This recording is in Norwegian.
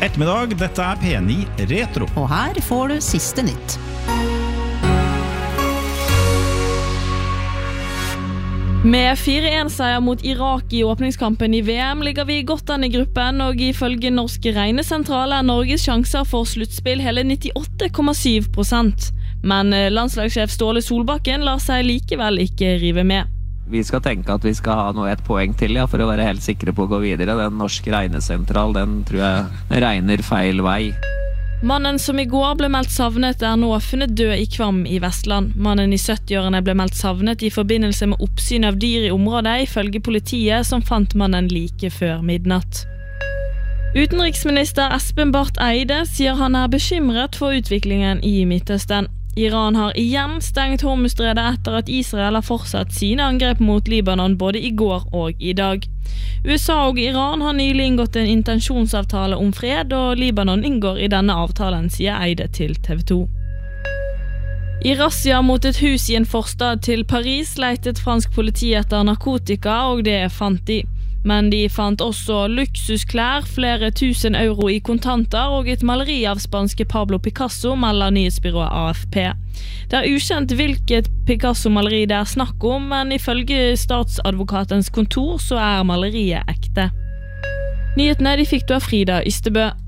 God ettermiddag, dette P9 Retro. Og her får du siste nytt. Med 4-1-seier mot Irak i åpningskampen i VM ligger vi godt an i gruppen, og ifølge Norsk Regnesentral Norges sjanser for sluttspill hele 98,7%. Men landslagssjef Ståle Solbakken lar seg likevel ikke rive med. Vi skal tenke at vi skal ha et poeng til, for å være helt sikre på å gå videre. Den norske regnesentral, den tror jeg regner feil vei. Mannen som i går ble meldt savnet nå funnet død i Kvam i Vestland. Mannen i 70-årene ble meldt savnet i forbindelse med oppsyn av dyr i området, ifølge politiet som fant mannen like før midnatt. Utenriksminister Espen Barth Eide sier han bekymret for utviklingen i Midtøsten. Iran har igjen stengt Hormuzstredet etter at Israel har fortsatt sine angrep mot Libanon både i går og i dag. USA og Iran har nylig inngått en intensjonsavtale om fred, og Libanon inngår i denne avtalen, sier Eide til TV 2. I razzia mot et hus i en forstad til Paris leitet fransk politi etter narkotika, og det fant de. Men de fant også luksusklær, flere tusen euro i kontanter og et maleri av spanske Pablo Picasso, melder nyhetsbyrået AFP. Det ukjent hvilket Picasso-maleri det snakk om, men ifølge statsadvokatens kontor så maleriet ekte. Nyhetene de fikk du av Frida Ystebø.